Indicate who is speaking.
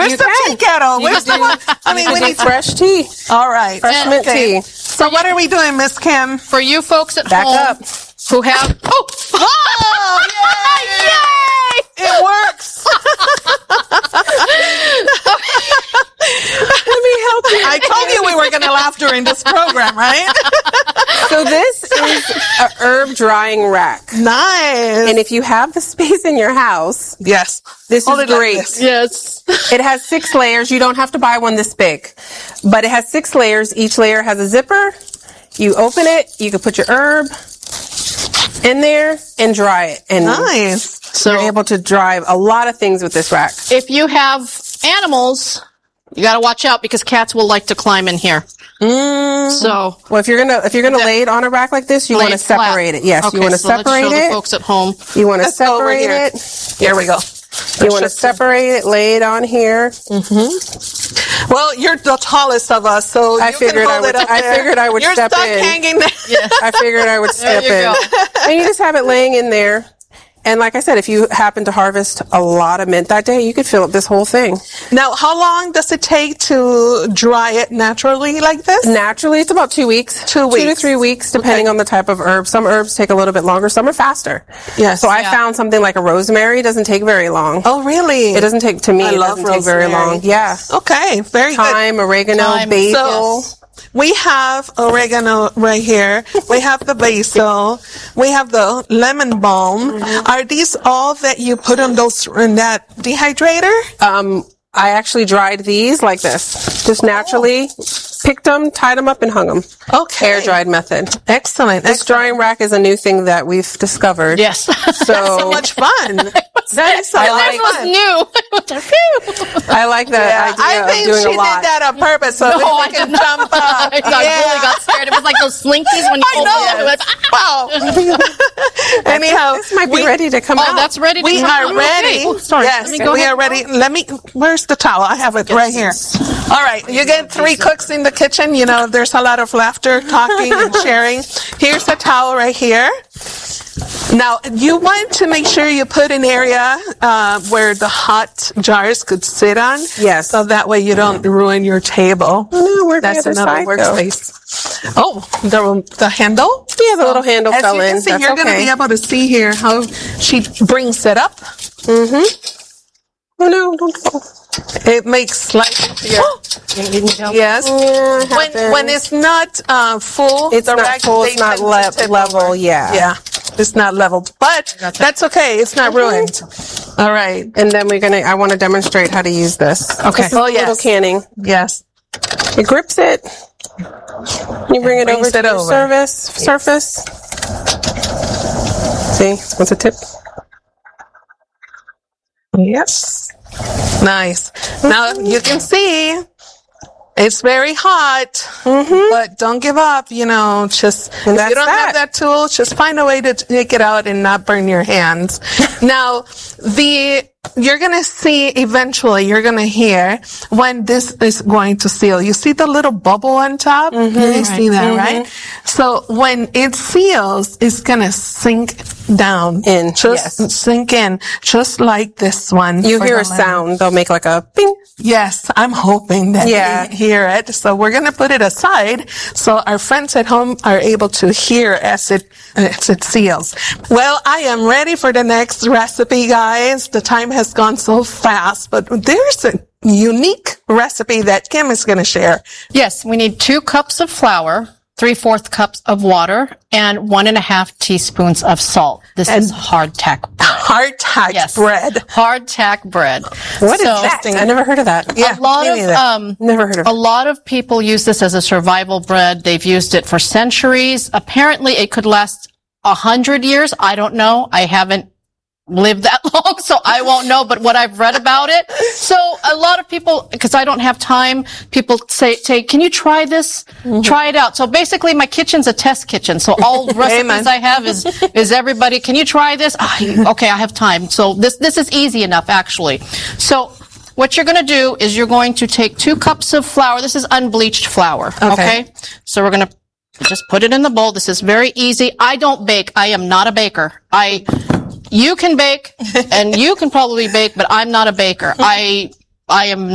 Speaker 1: Where's the tea kettle? Where's the one? I mean, we need
Speaker 2: fresh tea.
Speaker 1: All right.
Speaker 2: Fresh mint tea.
Speaker 1: So what are we doing, Miss Kim?
Speaker 3: For you folks at
Speaker 2: Back
Speaker 3: home
Speaker 2: up.
Speaker 3: who have... Oh!
Speaker 1: Yay! It works.
Speaker 2: Let me help you.
Speaker 1: I told you we were going to laugh during this program, right?
Speaker 2: So this is a herb drying rack.
Speaker 1: Nice.
Speaker 2: And if you have the space in your house,
Speaker 1: Yes.
Speaker 2: this
Speaker 1: Hold
Speaker 2: is
Speaker 1: it like
Speaker 2: great.
Speaker 1: this.
Speaker 3: Yes.
Speaker 2: It has 6 layers. You don't have to buy one this big, but it has 6 layers. Each layer has a zipper. You open it. You can put your herb in there and dry it. And
Speaker 1: Nice.
Speaker 3: So
Speaker 2: you're able to dry a lot of things with this rack.
Speaker 3: if you have animals, you got to watch out because cats will like to climb in here. So
Speaker 2: Well, if you're gonna lay it on a rack like this, you want to separate it. Yes,
Speaker 3: okay,
Speaker 2: you want to
Speaker 3: so let's
Speaker 2: separate
Speaker 3: show the
Speaker 2: it.
Speaker 3: folks at home.
Speaker 2: You want to
Speaker 1: Let's go over
Speaker 2: separate
Speaker 1: here.
Speaker 2: it.
Speaker 1: Here we go.
Speaker 2: You want to separate it, lay it on here.
Speaker 1: Well, you're the tallest of us, so
Speaker 2: I
Speaker 1: you can
Speaker 2: figured I
Speaker 1: hold
Speaker 2: would-
Speaker 1: it up
Speaker 2: I
Speaker 1: there.
Speaker 2: figured I would
Speaker 1: You're
Speaker 2: step
Speaker 1: stuck
Speaker 2: in.
Speaker 1: hanging there.
Speaker 2: I figured I would step
Speaker 3: you
Speaker 2: in.
Speaker 3: go.
Speaker 2: And you just have it laying in there. And like I said, if you happen to harvest a lot of mint that day, you could fill up this whole thing.
Speaker 1: Now, how long does it take to dry it naturally like this?
Speaker 2: Naturally, it's about 2 weeks.
Speaker 1: 2
Speaker 2: 2 to
Speaker 1: weeks.
Speaker 2: 3 weeks, depending on the type of herb. Some herbs take a little bit longer. Some are faster.
Speaker 1: Yes.
Speaker 2: So I found something like a rosemary doesn't take very long.
Speaker 1: Oh, really?
Speaker 2: It doesn't take, to me,
Speaker 1: I
Speaker 2: it
Speaker 1: love
Speaker 2: doesn't take very
Speaker 1: rosemary.
Speaker 2: long. Yeah.
Speaker 1: Okay, very good.
Speaker 2: Thyme, oregano,
Speaker 3: Thyme.
Speaker 2: basil.
Speaker 1: So, we have oregano right here. We have the basil. We have the lemon balm. Are these all that you put in that dehydrator?
Speaker 2: I actually dried these like this. Just naturally picked them, tied them up, and hung them.
Speaker 1: Okay.
Speaker 2: Air dried method.
Speaker 1: Excellent.
Speaker 2: This drying rack is a new thing that we've discovered.
Speaker 3: Yes.
Speaker 1: So much fun. That is so
Speaker 2: I
Speaker 1: much
Speaker 2: like-
Speaker 1: fun.
Speaker 3: New.
Speaker 2: I like that idea
Speaker 1: I think
Speaker 2: of doing
Speaker 1: she
Speaker 2: a lot.
Speaker 1: did that on purpose so
Speaker 3: No,
Speaker 1: that
Speaker 3: I
Speaker 1: we can
Speaker 3: did not.
Speaker 1: jump up.
Speaker 3: I really got scared. It was like those slinkies when you
Speaker 1: I
Speaker 3: pull
Speaker 1: know.
Speaker 3: them up.
Speaker 1: Wow. Anyhow,
Speaker 2: This might be ready to come out.
Speaker 3: Oh, that's ready to
Speaker 1: we
Speaker 3: come
Speaker 1: are
Speaker 3: out.
Speaker 1: ready.
Speaker 3: Okay. Oh, sorry.
Speaker 1: Yes,
Speaker 3: Let me go
Speaker 1: we
Speaker 3: ahead.
Speaker 1: are ready. Where's the towel? I have it right here. All right. You get 3 cooks in the kitchen. You know, there's a lot of laughter, talking, and sharing. Here's the towel right here. Now, you want to make sure you put an area where the hot jars could sit on.
Speaker 2: Yes.
Speaker 1: So that way you don't ruin your table.
Speaker 2: no, where'd the
Speaker 1: That's
Speaker 2: other
Speaker 1: another
Speaker 2: side go?
Speaker 1: workspace. Oh, the handle?
Speaker 2: Yeah, the little handle
Speaker 1: As
Speaker 2: fell
Speaker 1: you can
Speaker 2: in.
Speaker 1: see,
Speaker 2: That's
Speaker 1: you're going to
Speaker 2: okay.
Speaker 1: be able to see here how she brings it up.
Speaker 2: Oh no, don't fall.
Speaker 1: It makes like yes.
Speaker 2: Yeah,
Speaker 1: When it's not full,
Speaker 2: It's
Speaker 1: the
Speaker 2: not
Speaker 1: rack,
Speaker 2: full,
Speaker 1: they
Speaker 2: it's not
Speaker 1: tend to tip
Speaker 2: level,
Speaker 1: over.
Speaker 2: yeah.
Speaker 1: It's not leveled, but that's okay. It's not ruined. All right.
Speaker 2: And then I want to demonstrate how to use this.
Speaker 1: Okay.
Speaker 2: This is
Speaker 1: Oh,
Speaker 2: little
Speaker 1: yes.
Speaker 2: canning.
Speaker 1: Yes.
Speaker 2: It grips it. You bring it over
Speaker 1: brings
Speaker 2: to
Speaker 1: it
Speaker 2: the
Speaker 1: over.
Speaker 2: surface. See, what's a tip?
Speaker 1: Yes. Nice. Now you can see it's very hot, but don't give up. You know, just if you
Speaker 2: that's
Speaker 1: don't
Speaker 2: that.
Speaker 1: have that tool, just find a way to take it out and not burn your hands. Now, you're going to see eventually, you're going to hear when this is going to seal. You see the little bubble on top? You see that, right? So when it seals, it's going to sink down. Just sink in, just like this one.
Speaker 2: You
Speaker 1: for
Speaker 2: hear
Speaker 1: the
Speaker 2: a
Speaker 1: lemon.
Speaker 2: sound. They'll make like a bing.
Speaker 1: Yes, I'm hoping that they hear it. So we're going to put it aside so our friends at home are able to hear as it seals. Well, I am ready for the next recipe, guys. The time has gone so fast, but there's a unique recipe that Kim is going to share.
Speaker 3: Yes, we need 2 cups of flour, 3/4 cups of water, and 1.5 teaspoons of salt. This is hardtack bread.
Speaker 1: Hardtack bread.
Speaker 3: Hardtack bread.
Speaker 2: What is that? I never heard of that.
Speaker 1: Yeah,
Speaker 3: A lot
Speaker 1: me
Speaker 3: of
Speaker 1: neither.
Speaker 2: Never heard of
Speaker 3: a
Speaker 2: it.
Speaker 3: lot of people use this as a survival bread. They've used it for centuries. Apparently, it could last 100 years. I don't know. I haven't lived that long, so I won't know, but what I've read about it. So a lot of people, because I don't have time, people say, can you try this? Try it out. So basically my kitchen's a test kitchen. So all recipes I have is everybody, can you try this? Okay, I have time. So this is easy enough, actually. So what you're going to do is you're going to take 2 cups of flour. This is unbleached flour. Okay. So we're going to just put it in the bowl. This is very easy. I don't bake. I am not a baker. You can bake and you can probably bake, but I'm not a baker. I am